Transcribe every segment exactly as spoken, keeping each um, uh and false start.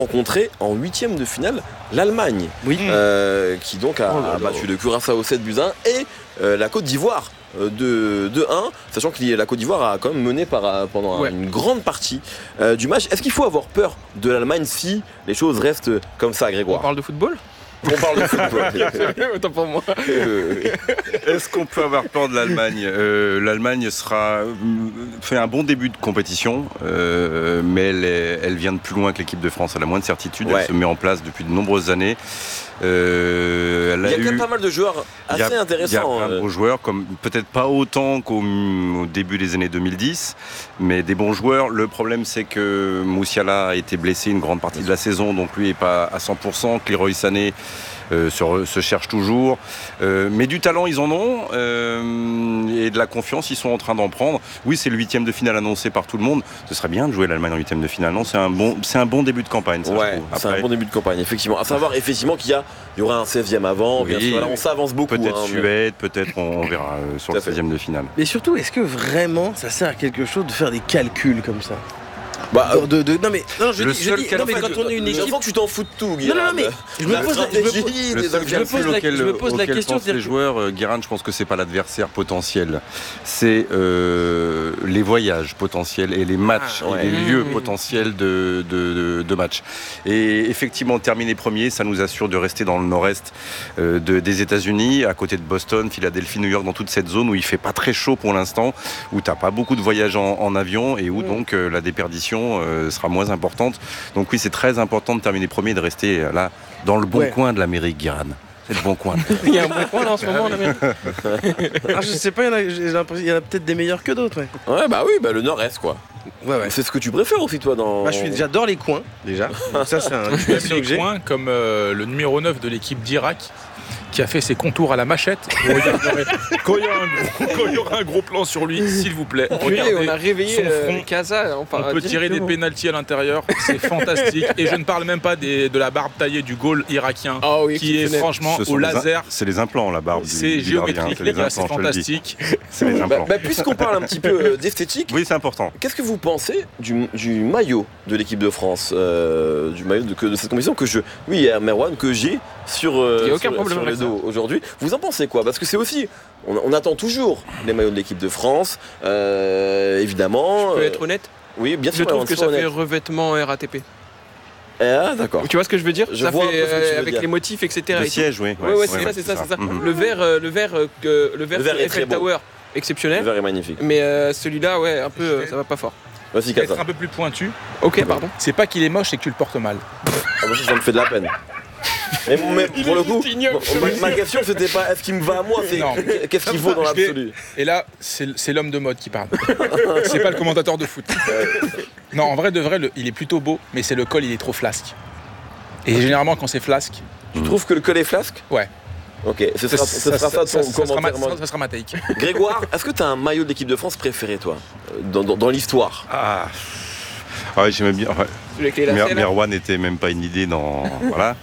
rencontré en huitième de finale l'Allemagne, oui. euh, qui donc a, oh là là. a battu le Curaçao sept buts à un et euh, la Côte d'Ivoire euh, de, de un, sachant que la Côte d'Ivoire a quand même mené par, pendant ouais. une grande partie euh, du match. Est-ce qu'il faut avoir peur de l'Allemagne si les choses restent comme ça, Grégoire? On parle de football? On parle de football. Autant pour moi. Euh, Est-ce qu'on peut avoir peur de l'Allemagne? euh, L'Allemagne sera fait un bon début de compétition, euh, mais elle, est, elle vient de plus loin que l'équipe de France. Elle a moins de certitude. Ouais. Elle se met en place depuis de nombreuses années. Euh, elle a il y a eu... quand même pas mal de joueurs assez il y a, intéressants. Il y a plein de beaux joueurs, comme peut-être pas autant qu'au au début des années deux mille dix, mais des bons joueurs. Le problème, c'est que Moussiala a été blessé une grande partie de la saison, donc lui n'est pas à cent pour cent. Leroy Sané Euh, se, re, se cherchent toujours, euh, mais du talent ils en ont, euh, et de la confiance ils sont en train d'en prendre. Oui, c'est le huitième de finale annoncé par tout le monde. Ce serait bien de jouer l'Allemagne en huitième de finale. Non, c'est un bon, c'est un bon début de campagne. Ça, ouais, c'est un bon début de campagne, effectivement. À savoir effectivement qu'il y a, il y aura un seizième avant. Oui, bien sûr, là, on s'avance beaucoup. Peut-être hein, Suède, mais... peut-être on, on verra euh, sur le seizième de finale. Mais surtout, est-ce que vraiment ça sert à quelque chose de faire des calculs comme ça? Bah, de, de, de, non mais non je le dis, je dis non mais quand on est une équipe, tu t'en fous de tout, Guérin. Non non mais je me pose la, je me pose, le seul je me pose la, auquel, je me pose la question. Les joueurs, euh, Guérin, je pense que c'est pas l'adversaire potentiel, c'est euh, les voyages potentiels et les matchs, ah, ouais. et les lieux mmh. potentiels de, de, de, de matchs. Et effectivement, terminer premier, ça nous assure de rester dans le nord-est euh, de, des États-Unis, à côté de Boston, Philadelphie, New York, dans toute cette zone où il fait pas très chaud pour l'instant, où t'as pas beaucoup de voyages en, en avion et où mmh. donc euh, la déperdition euh, sera moins importante. Donc oui, c'est très important de terminer premier et de rester là dans le bon ouais. coin de l'Amérique, Guérin. C'est le bon coin. Il y a un bon coin là en ce moment en Amérique. ah, je sais pas, il y en a, j'ai l'impression, il y en a peut-être des meilleurs que d'autres. Ouais, ouais bah oui, bah le nord-est quoi. Ouais, ouais. C'est ce que tu préfères aussi toi dans. Bah, je suis, j'adore les coins déjà. Donc ça c'est un les que coins comme euh, le numéro neuf de l'équipe d'Irak, qui a fait ses contours à la machette. Quand il y aura un gros, quand il y aura un gros plan sur lui, s'il vous plaît, regardez. On a réveillé son front. Euh, Casa, on, on peut tirer des pénaltys à l'intérieur, c'est fantastique. Et je ne parle même pas des, de la barbe taillée du goal irakien, oh oui, qui est franchement au laser. C'est les implants, la barbe. C'est du, géométrique, les gars, c'est fantastique. C'est les implants. Bah, bah, puisqu'on parle un petit peu d'esthétique, oui, c'est important. Qu'est-ce que vous pensez du, du maillot de l'équipe de France, euh, du maillot de, de cette compétition que je, oui, Merwan, que j'ai sur, euh, il y a aucun sur, problème sur le dos aujourd'hui. Vous en pensez quoi? Parce que c'est aussi, on, on attend toujours les maillots de l'équipe de France, euh, évidemment. Je peux être honnête? Oui, bien sûr. Je trouve que ça honnête. fait revêtement R A T P. Ah, d'accord. Tu vois ce que je veux dire? Je ça vois fait euh, avec dire. Les motifs, et cetera. Le siège, oui. Ouais, ouais, ouais c'est ouais, ça, c'est ça, c'est ça. Mm-hmm. Le vert, euh, le vert, euh, le vert, le vert Eiffel Tower, exceptionnel. Le vert est magnifique. Mais euh, celui-là, ouais, un peu, euh, ça va pas fort. Vas-y, Être un peu plus pointu. Ok, pardon. C'est pas qu'il est moche, c'est que tu le portes mal. Ah, moi, ça me fait de la peine. Mais, mais pour le coup, ma, ma question c'était pas est-ce qu'il me va à moi, c'est non. Qu'est-ce qu'il vaut dans l'absolu. Et là, c'est, c'est l'homme de mode qui parle. C'est pas le commentateur de foot. Non, en vrai de vrai, le, il est plutôt beau, mais c'est le col, il est trop flasque. Et généralement, quand c'est flasque. Tu mmh. trouves que le col est flasque? Ouais. Ok, ce sera ça, ça, ça, ça, ton commentaire. Ça, ça sera ma take. Grégoire, est-ce que tu as un maillot de l'équipe de France préféré, toi, dans, dans, dans l'histoire? Ah. Ah ouais, j'aimais bien. Ouais. Mer- Merwan n'était même pas une idée dans. Voilà.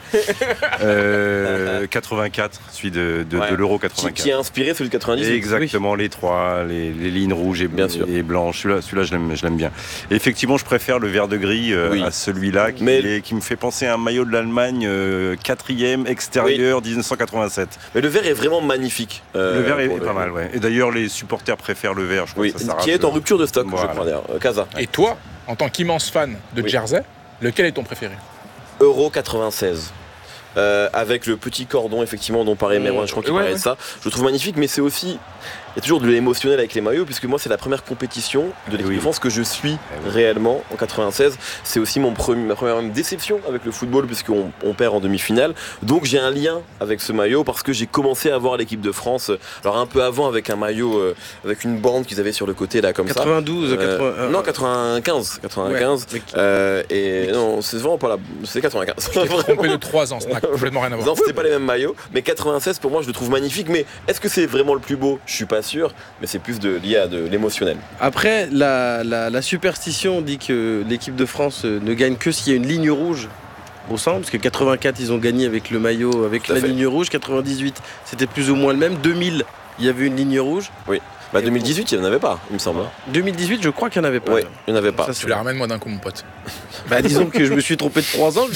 Euh, quatre-vingt-quatre, celui de, de, ouais. de l'Euro quatre-vingt-quatre. Qui, qui a inspiré celui de quatre-vingt-dix. Exactement, oui. Les trois, les, les lignes rouges et, bien sûr. et blanches. Celui-là, celui-là je, l'aime, je l'aime bien. Et effectivement, je préfère le vert de gris euh, oui. à celui-là, qui, Mais... est, qui me fait penser à un maillot de l'Allemagne, euh, quatrième, extérieur, oui. dix-neuf cent quatre-vingt-sept. Mais le vert est vraiment magnifique. Euh, le vert est, est pas mal, ouais. Et d'ailleurs, les supporters préfèrent le vert, je crois oui. que ça Qui est en rupture de stock, voilà. Je crois, d'ailleurs. Casa. Et toi, en tant qu'immense fan de oui. Jersey, lequel est ton préféré? Euro quatre-vingt-seize. Euh, avec le petit cordon effectivement dont parlait Merwan, je crois qu'il ouais, parlait ouais. de ça. Je le trouve magnifique, mais c'est aussi, il y a toujours de l'émotionnel avec les maillots, puisque moi c'est la première compétition de l'équipe oui. de France que je suis oui. réellement en quatre-vingt-seize. C'est aussi mon premier, ma première déception avec le football, puisqu'on on perd en demi-finale. Donc j'ai un lien avec ce maillot parce que j'ai commencé à voir l'équipe de France, alors un peu avant avec un maillot euh, avec une bande qu'ils avaient sur le côté là comme quatre-vingt-douze, ça. quatre-vingt... Euh, non quatre-vingt-quinze, quatre-vingt-quinze. Ouais. Euh, et mais non, c'est vraiment pas là, c'est quatre-vingt-quinze. Je t'ai trompé de trois ans, ça n'a complètement rien à voir. Non, c'était pas les mêmes maillots, mais quatre-vingt-seize pour moi je le trouve magnifique. Mais est-ce que c'est vraiment le plus beau? Je suis pas sûr, mais c'est plus de, lié à de l'émotionnel. Après, la, la, la superstition dit que l'équipe de France ne gagne que s'il y a une ligne rouge au centre, parce que quatre-vingt-quatre ils ont gagné avec le maillot, avec la fait. ligne rouge. quatre-vingt-dix-huit c'était plus ou moins le même. deux mille il y avait une ligne rouge. Oui. Bah deux mille dix-huit, il n'y en avait pas, il me semble. deux mille dix-huit, je crois qu'il n'y en avait pas. Oui, il n'y en avait pas. Ça, tu la ramènes moi d'un coup, mon pote. Bah disons que je me suis trompé de trois ans.